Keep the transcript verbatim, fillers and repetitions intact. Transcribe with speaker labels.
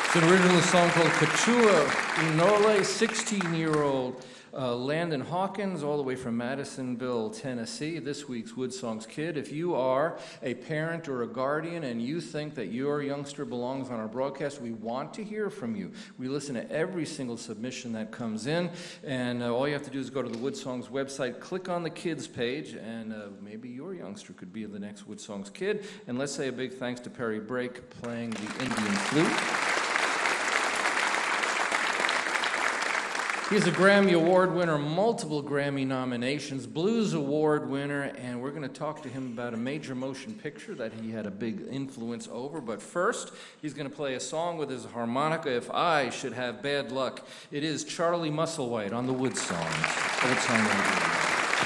Speaker 1: It's an original song called Kachua Inole, sixteen-year-old uh, Landon Hawkins, all the way from Madisonville, Tennessee, this week's Wood Songs Kid. If you are a parent or a guardian and you think that your youngster belongs on our broadcast, we want to hear from you. We listen to every single submission that comes in, and uh, all you have to do is go to the Wood Songs website, click on the kids page, and uh, maybe your youngster could be the next Wood Songs Kid. And let's say a big thanks to Perry Brake playing the Indian flute. He's a Grammy Award winner, multiple Grammy nominations, Blues Award winner, and we're going to talk to him about a major motion picture that he had a big influence over. But first, he's going to play a song with his harmonica, If I Should Have Bad Luck. It is Charlie Musselwhite on the Wood Songs, Old Time Radio.